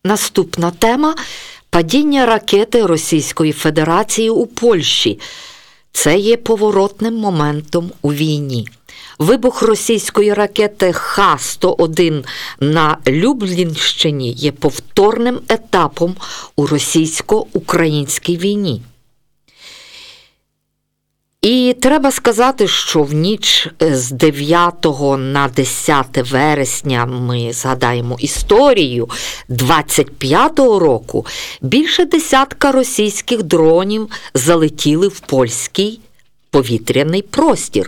Наступна тема – падіння ракети Російської Федерації у Польщі. Це є поворотним моментом у війні. Вибух російської ракети Х-101 на Люблінщині є повторним етапом у російсько-українській війні. І треба сказати, що в ніч з 9 на 10 вересня, ми згадаємо історію, 25-го року більше десятка російських дронів залетіли в польський повітряний простір.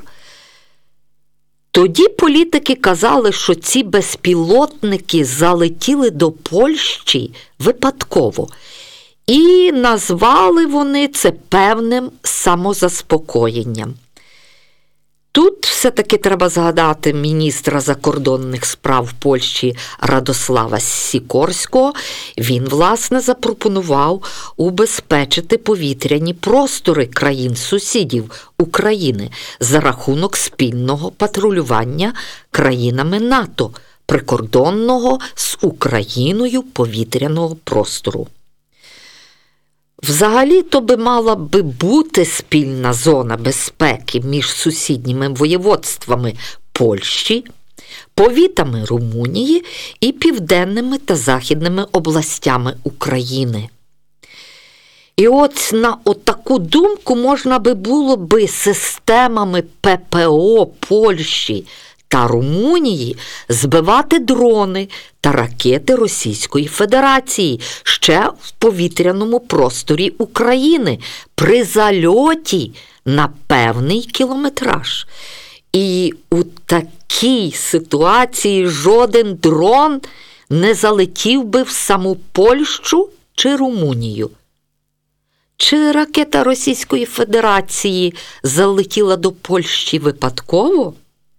Тоді політики казали, що ці безпілотники залетіли до Польщі випадково. І назвали вони це певним самозаспокоєнням. Тут все-таки треба згадати міністра закордонних справ Польщі Радослава Сікорського. Він, власне, запропонував убезпечити повітряні простори країн-сусідів України за рахунок спільного патрулювання країнами НАТО, прикордонного з Україною повітряного простору. Взагалі-то би мала би бути спільна зона безпеки між сусідніми воєводствами Польщі, повітами Румунії і південними та західними областями України. І от на таку думку можна би було би системами ППО Польщі та Румунії збивати дрони та ракети Російської Федерації ще в повітряному просторі України при зальоті на певний кілометраж. І у такій ситуації жоден дрон не залетів би в саму Польщу чи Румунію. Чи ракета Російської Федерації залетіла до Польщі випадково?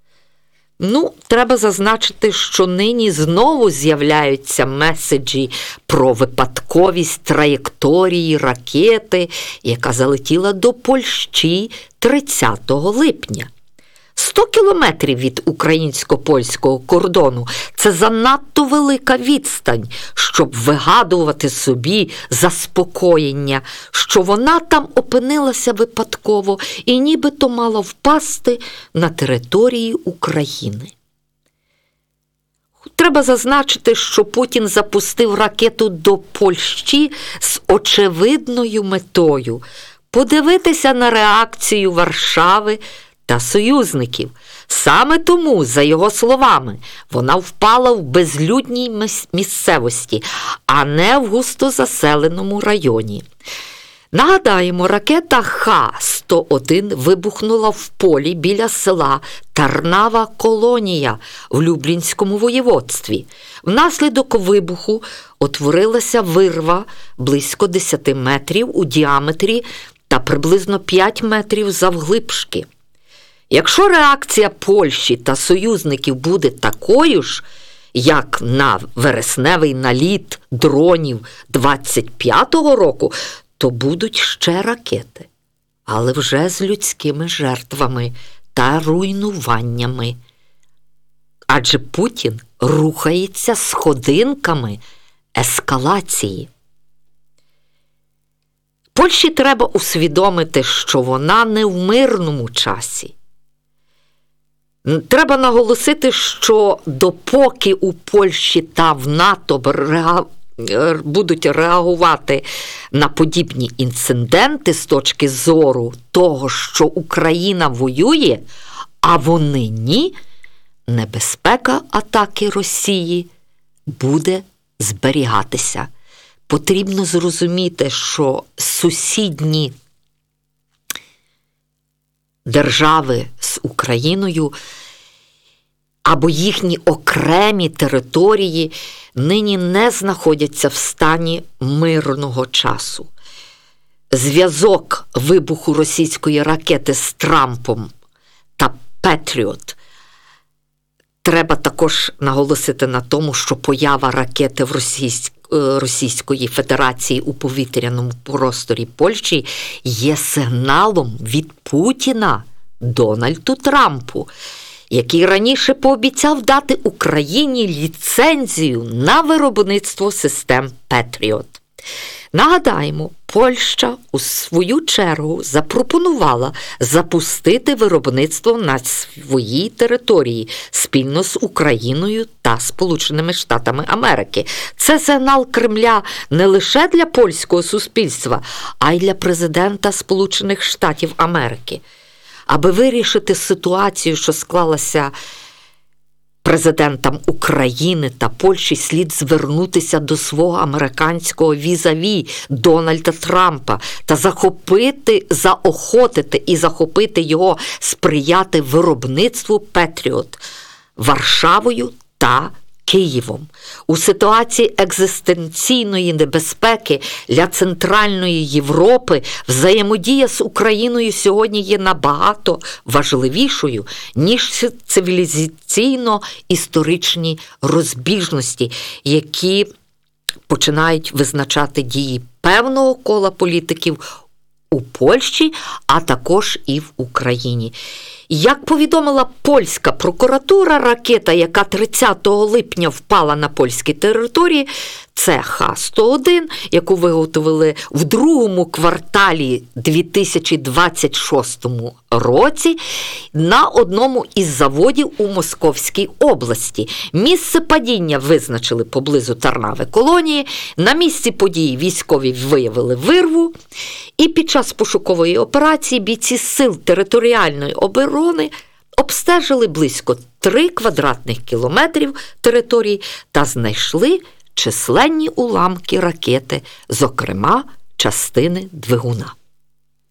Треба зазначити, що нині знову з'являються меседжі про випадковість траєкторії ракети, яка залетіла до Польщі 30 липня. 100 кілометрів від українсько-польського кордону – це занадто велика відстань, щоб вигадувати собі заспокоєння, що вона там опинилася випадково і нібито мала впасти на території України. Треба зазначити, що Путін запустив ракету до Польщі з очевидною метою – подивитися на реакцію Варшави та союзників. Саме тому, за його словами, вона впала в безлюдній місцевості, а не в густозаселеному районі. Нагадаємо, ракета Х-101 вибухнула в полі біля села Тарнава-Колонія в Люблінському воєводстві. Внаслідок вибуху утворилася вирва близько 10 метрів у діаметрі та приблизно 5 метрів завглибшки. Якщо реакція Польщі та союзників буде такою ж, як на вересневий наліт дронів 25-го року, то будуть ще ракети, але вже з людськими жертвами та руйнуваннями. Адже Путін рухається сходинками ескалації. Польщі треба усвідомити, що вона не в мирному часі. Треба наголосити, що допоки у Польщі та в НАТО будуть реагувати на подібні інциденти з точки зору того, що Україна воює, а вони ні, небезпека атаки Росії буде зберігатися. Потрібно зрозуміти, що сусідні держави з Україною або їхні окремі території нині не знаходяться в стані мирного часу. Зв'язок вибуху російської ракети з Трампом та Петріот. Треба також наголосити на тому, що поява ракети в Російської Федерації у повітряному просторі Польщі є сигналом від Путіна Дональду Трампу. який раніше пообіцяв дати Україні ліцензію на виробництво систем Петріот. Нагадаємо, Польща у свою чергу запропонувала запустити виробництво на своїй території спільно з Україною та Сполученими Штатами Америки. Це сигнал Кремля не лише для польського суспільства, а й для президента Сполучених Штатів Америки. Аби вирішити ситуацію, що склалася президентам України та Польщі, слід звернутися до свого американського візаві Дональда Трампа та заохотити і захопити його сприяти виробництву Петріот Варшавою та Києвом. У ситуації екзистенційної небезпеки для Центральної Європи взаємодія з Україною сьогодні є набагато важливішою, ніж цивілізаційно-історичні розбіжності, які починають визначати дії певного кола політиків у Польщі, а також і в Україні. Як повідомила польська прокуратура, ракета, яка 30 липня впала на польській території, це Х-101, яку виготовили в другому кварталі 2026 році на одному із заводів у Московській області. Місце падіння визначили поблизу Тарнави колонії. На місці події військові виявили вирву. І під час пошукової операції бійці сил територіальної оборони обстежили близько 3 квадратних кілометрів території та знайшли численні уламки ракети, зокрема частини двигуна.